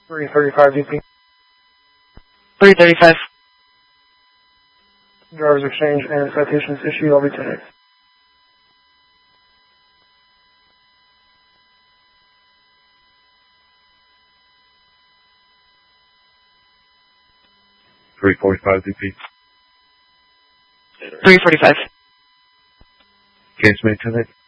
335 DP. 335. Driver's exchange and citations issued. I'll be 10. 345 DP. 345. Case made tonight.